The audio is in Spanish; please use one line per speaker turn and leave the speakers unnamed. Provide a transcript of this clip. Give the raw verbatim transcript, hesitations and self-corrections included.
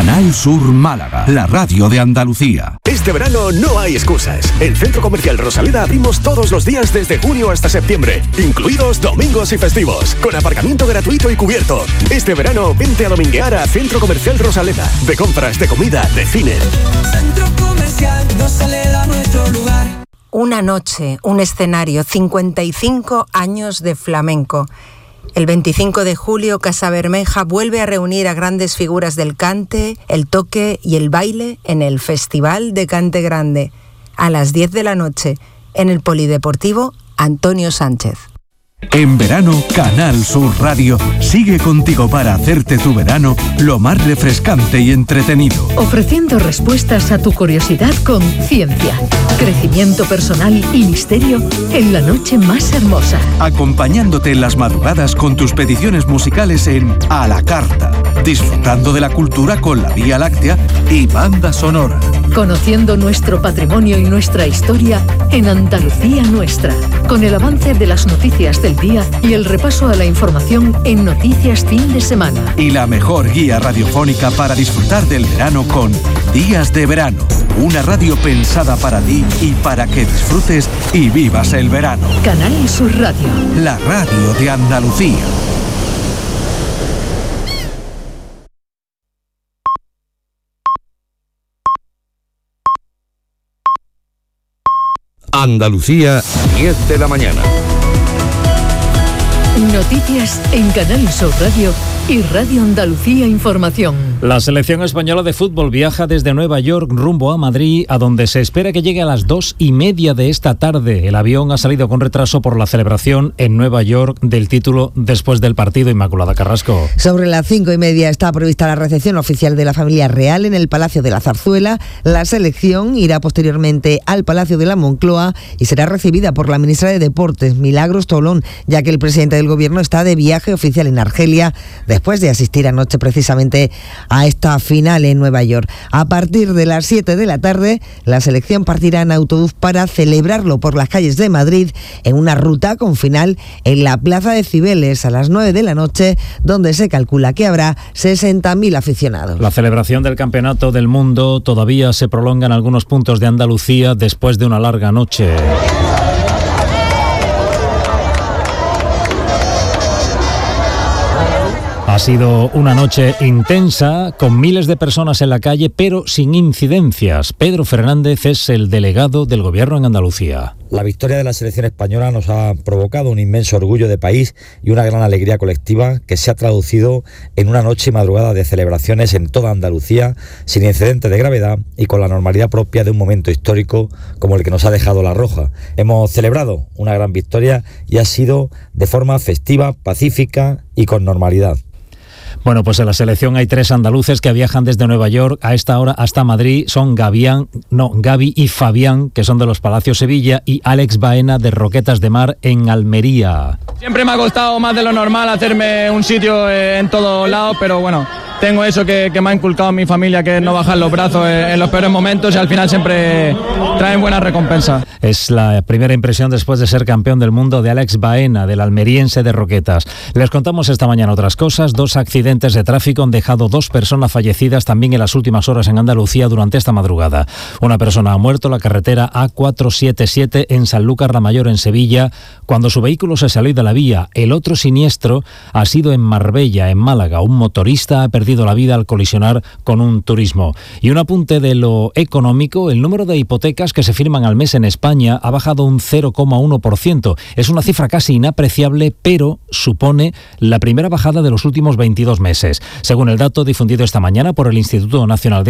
Canal Sur Málaga, la radio de Andalucía.
Este verano no hay excusas. En Centro Comercial Rosaleda abrimos todos los días desde junio hasta septiembre, incluidos domingos y festivos, con aparcamiento gratuito y cubierto. Este verano vente a dominguear a Centro Comercial Rosaleda. De compras, de comida, de cine.
Centro Comercial Rosaleda, nuestro lugar.
Una noche, un escenario, cincuenta y cinco años de flamenco. El veinticinco de julio, Casa Bermeja vuelve a reunir a grandes figuras del cante, el toque y el baile en el Festival de Cante Grande, a las diez de la noche, en el Polideportivo Antonio Sánchez.
En verano, Canal Sur Radio sigue contigo para hacerte tu verano lo más refrescante y entretenido.
Ofreciendo respuestas a tu curiosidad con ciencia, crecimiento personal y misterio en la noche más hermosa.
Acompañándote en las madrugadas con tus peticiones musicales en A la Carta. Disfrutando de la cultura con la Vía Láctea y banda sonora.
Conociendo nuestro patrimonio y nuestra historia en Andalucía Nuestra. Con el avance de las noticias del día y el repaso a la información en Noticias Fin de Semana.
Y la mejor guía radiofónica para disfrutar del verano con Días de Verano. Una radio pensada para ti y para que disfrutes y vivas el verano.
Canal Sur Radio.
La radio de Andalucía.
Andalucía, diez de la mañana.
Noticias en Canal Sur Radio y Radio Andalucía Información.
La selección española de fútbol viaja desde Nueva York rumbo a Madrid, a donde se espera que llegue a las dos y media de esta tarde. El avión ha salido con retraso por la celebración en Nueva York del título después del partido. Inmaculada Carrasco.
Sobre las cinco y media está prevista la recepción oficial de la familia real en el Palacio de la Zarzuela. La selección irá posteriormente al Palacio de la Moncloa y será recibida por la ministra de Deportes, Milagros Tolón, ya que el presidente del gobierno está de viaje oficial en Argelia después de asistir anoche precisamente a esta final en Nueva York. A partir de las siete de la tarde, la selección partirá en autobús para celebrarlo por las calles de Madrid en una ruta con final en la Plaza de Cibeles a las nueve de la noche, donde se calcula que habrá sesenta mil aficionados.
La celebración del Campeonato del Mundo todavía se prolonga en algunos puntos de Andalucía después de una larga noche. Ha sido una noche intensa, con miles de personas en la calle, pero sin incidencias. Pedro Fernández es el delegado del Gobierno en Andalucía.
La victoria de la selección española nos ha provocado un inmenso orgullo de país y una gran alegría colectiva que se ha traducido en una noche y madrugada de celebraciones en toda Andalucía, sin incidentes de gravedad y con la normalidad propia de un momento histórico como el que nos ha dejado La Roja. Hemos celebrado una gran victoria y ha sido de forma festiva, pacífica y con normalidad.
Bueno, pues en la selección hay tres andaluces que viajan desde Nueva York a esta hora hasta Madrid. Son Gavián, no, Gaby y Fabián, que son de los Palacios Sevilla, y Alex Baena de Roquetas de Mar en Almería.
Siempre me ha costado más de lo normal hacerme un sitio en todos lados, pero bueno, tengo eso que, que me ha inculcado mi familia, que es no bajar los brazos en los peores momentos, y al final siempre traen buenas recompensas.
Es la primera impresión después de ser campeón del mundo de Alex Baena, del almeriense de Roquetas. Les contamos esta mañana otras cosas. Dos accidentes de tráfico han dejado dos personas fallecidas también en las últimas horas en Andalucía durante esta madrugada. Una persona ha muerto en la carretera A cuatrocientos setenta y siete en Sanlúcar la Mayor, en Sevilla, cuando su vehículo se salió de la vía. El otro siniestro ha sido en Marbella, en Málaga. Un motorista ha perdido la vida al colisionar con un turismo. Y un apunte de lo económico: el número de hipotecas que se firman al mes en España ha bajado un cero coma uno por ciento. Es una cifra casi inapreciable, pero supone la primera bajada de los últimos veintidós meses, según el dato difundido esta mañana por el Instituto Nacional de